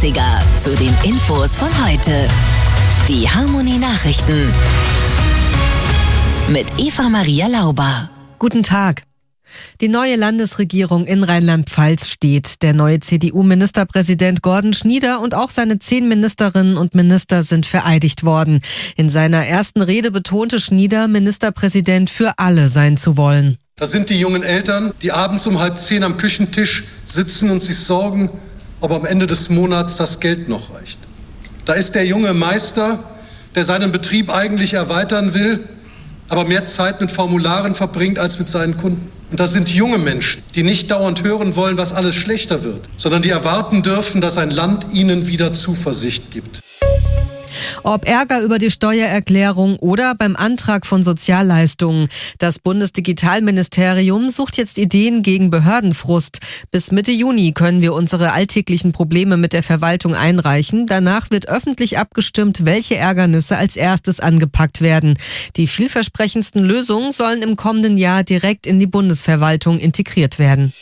80er zu den Infos von heute. Die Harmonie Nachrichten mit Eva-Maria Lauber. Guten Tag. Die neue Landesregierung in Rheinland-Pfalz steht. Der neue CDU-Ministerpräsident Gordon Schnieder und auch seine 10 Ministerinnen und Minister sind vereidigt worden. In seiner ersten Rede betonte Schnieder, Ministerpräsident für alle sein zu wollen. Das sind die jungen Eltern, die abends um 9:30 am Küchentisch sitzen und sich sorgen, ob am Ende des Monats das Geld noch reicht. Da ist der junge Meister, der seinen Betrieb eigentlich erweitern will, aber mehr Zeit mit Formularen verbringt als mit seinen Kunden. Und das sind junge Menschen, die nicht dauernd hören wollen, was alles schlechter wird, sondern die erwarten dürfen, dass ein Land ihnen wieder Zuversicht gibt. Ob Ärger über die Steuererklärung oder beim Antrag von Sozialleistungen. Das Bundesdigitalministerium sucht jetzt Ideen gegen Behördenfrust. Bis Mitte Juni können wir unsere alltäglichen Probleme mit der Verwaltung einreichen. Danach wird öffentlich abgestimmt, welche Ärgernisse als erstes angepackt werden. Die vielversprechendsten Lösungen sollen im kommenden Jahr direkt in die Bundesverwaltung integriert werden.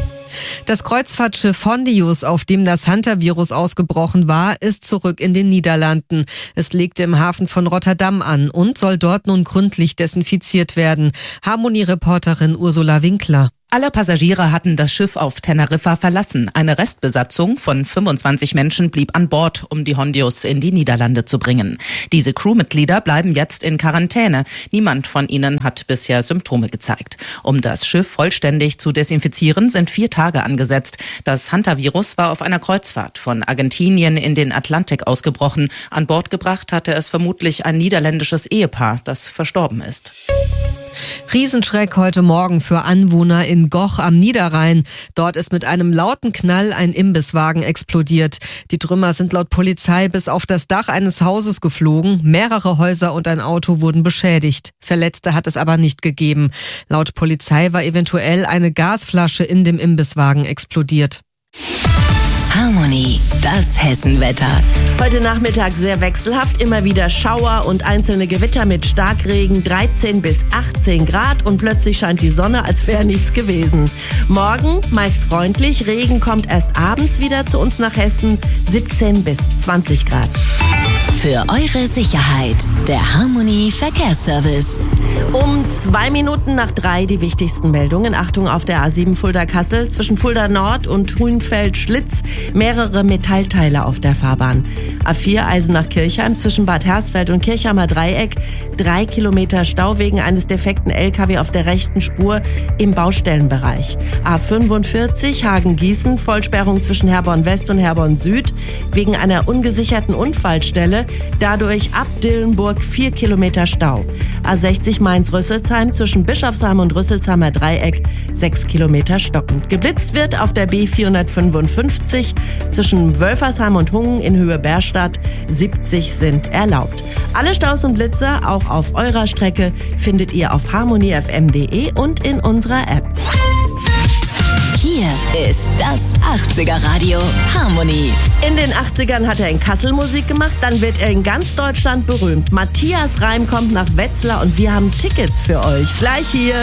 Das Kreuzfahrtschiff Hondius, auf dem das Hantavirus ausgebrochen war, ist zurück in den Niederlanden. Es legte im Hafen von Rotterdam an und soll dort nun gründlich desinfiziert werden. Harmonie-Reporterin Ursula Winkler. Alle Passagiere hatten das Schiff auf Teneriffa verlassen. Eine Restbesatzung von 25 Menschen blieb an Bord, um die Hondius in die Niederlande zu bringen. Diese Crewmitglieder bleiben jetzt in Quarantäne. Niemand von ihnen hat bisher Symptome gezeigt. Um das Schiff vollständig zu desinfizieren, sind 4 Tage angesetzt. Das Hantavirus war auf einer Kreuzfahrt von Argentinien in den Atlantik ausgebrochen. An Bord gebracht hatte es vermutlich ein niederländisches Ehepaar, das verstorben ist. Riesenschreck heute Morgen für Anwohner in Goch am Niederrhein. Dort ist mit einem lauten Knall ein Imbisswagen explodiert. Die Trümmer sind laut Polizei bis auf das Dach eines Hauses geflogen. Mehrere Häuser und ein Auto wurden beschädigt. Verletzte hat es aber nicht gegeben. Laut Polizei war eventuell eine Gasflasche in dem Imbisswagen explodiert. Harmonie, das Hessenwetter. Heute Nachmittag sehr wechselhaft, immer wieder Schauer und einzelne Gewitter mit Starkregen, 13 bis 18 Grad und plötzlich scheint die Sonne, als wäre nichts gewesen. Morgen meist freundlich, Regen kommt erst abends wieder zu uns nach Hessen, 17 bis 20 Grad. Für eure Sicherheit, der Harmonie Verkehrsservice. Um 2 Minuten nach 3 die wichtigsten Meldungen. Achtung auf der A7 Fulda-Kassel zwischen Fulda Nord und Huhnfeld-Schlitz. Mehrere Metallteile auf der Fahrbahn. A4 Eisenach-Kirchheim zwischen Bad Hersfeld und Kirchheimer Dreieck. 3 Kilometer Stau wegen eines defekten LKW auf der rechten Spur im Baustellenbereich. A45 Hagen-Gießen, Vollsperrung zwischen Herborn West und Herborn Süd wegen einer ungesicherten Unfallstelle. Dadurch ab Dillenburg 4 Kilometer Stau. A60 Mainz-Rüsselsheim zwischen Bischofsheim und Rüsselsheimer Dreieck 6 Kilometer stockend. Geblitzt wird auf der B455 zwischen Wölfersheim und Hungen in Höhe Berstadt. 70 sind erlaubt. Alle Staus und Blitzer, auch auf eurer Strecke, findet ihr auf harmoniefm.de und in unserer App. Hier ist das 80er Radio Harmonie. In den 80ern hat er in Kassel Musik gemacht, dann wird er in ganz Deutschland berühmt. Matthias Reim kommt nach Wetzlar und wir haben Tickets für euch. Gleich hier.